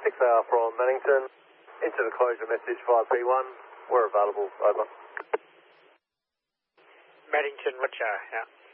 6AR from Manington. Into the closure message via P1. We're available. Over. Manington, Roger, yeah.